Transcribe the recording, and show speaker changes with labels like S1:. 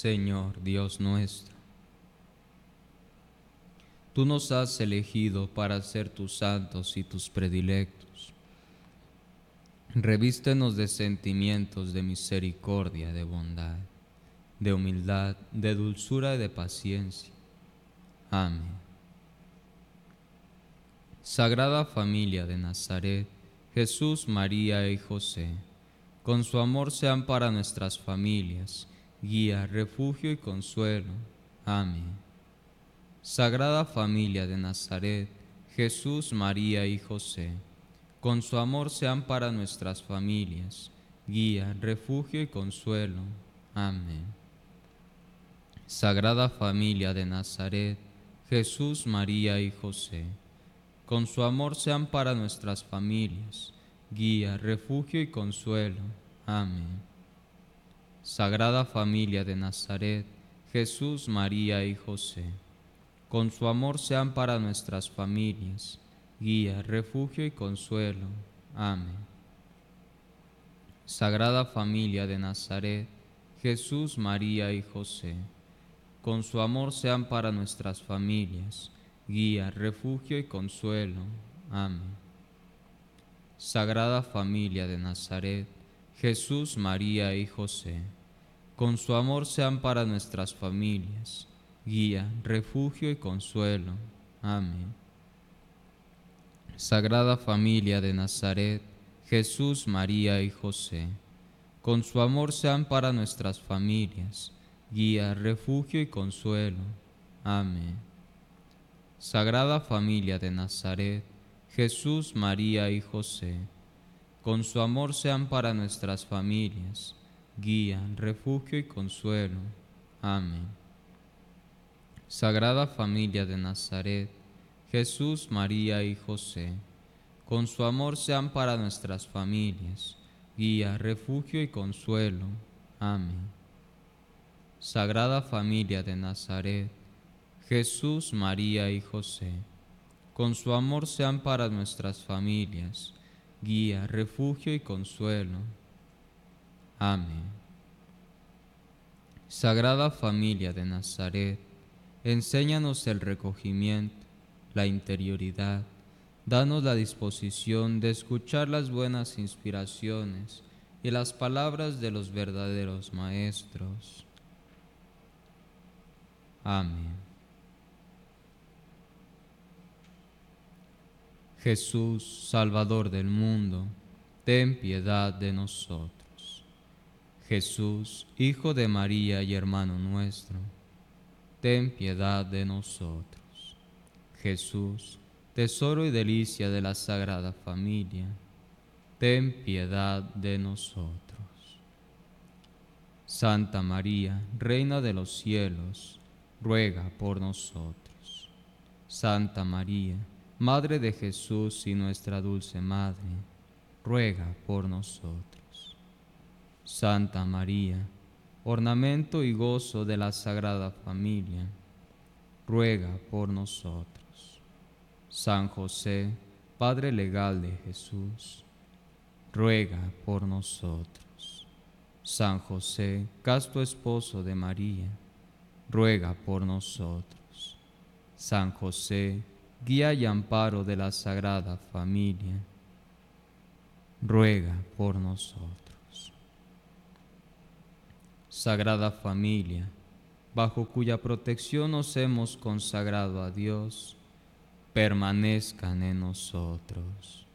S1: Señor Dios nuestro. Tú nos has elegido para ser tus santos y tus predilectos. Revístenos de sentimientos de misericordia, de bondad, de humildad, de dulzura y de paciencia. Amén. Sagrada Familia de Nazaret, Jesús, María y José, con su amor sean para nuestras familias guía, refugio y consuelo. Amén. Sagrada Familia de Nazaret, Jesús, María y José, con su amor sean para nuestras familias guía, refugio y consuelo. Amén. Sagrada Familia de Nazaret, Jesús, María y José, con su amor sean para nuestras familias guía, refugio y consuelo. Amén. Sagrada Familia de Nazaret, Jesús, María y José, con su amor sean para nuestras familias guía, refugio y consuelo. Amén. Sagrada Familia de Nazaret, Jesús, María y José, con su amor sean para nuestras familias guía, refugio y consuelo. Amén. Sagrada Familia de Nazaret, Jesús, María y José, con su amor sean para nuestras familias guía, refugio y consuelo. Amén. Sagrada Familia de Nazaret, Jesús, María y José, con su amor sean para nuestras familias guía, refugio y consuelo. Amén. Sagrada Familia de Nazaret, Jesús, María y José, con su amor sean para nuestras familias guía, refugio y consuelo. Amén. Sagrada Familia de Nazaret, Jesús, María y José, con su amor sean para nuestras familias guía, refugio y consuelo. Amén. Sagrada Familia de Nazaret, Jesús, María y José, con su amor sean para nuestras familias guía, refugio y consuelo. Amén. Sagrada Familia de Nazaret, enséñanos el recogimiento, la interioridad, danos la disposición de escuchar las buenas inspiraciones y las palabras de los verdaderos maestros. Amén. Jesús, Salvador del mundo, ten piedad de nosotros. Jesús, Hijo de María y hermano nuestro, ten piedad de nosotros. Jesús, tesoro y delicia de la Sagrada Familia, ten piedad de nosotros. Santa María, Reina de los cielos, ruega por nosotros. Santa María, Madre de Jesús y nuestra dulce Madre, ruega por nosotros. Santa María, ornamento y gozo de la Sagrada Familia, ruega por nosotros. San José, Padre legal de Jesús, ruega por nosotros. San José, casto esposo de María, ruega por nosotros. San José, guía y amparo de la Sagrada Familia, ruega por nosotros. Sagrada Familia, bajo cuya protección nos hemos consagrado a Dios, permanezcan en nosotros.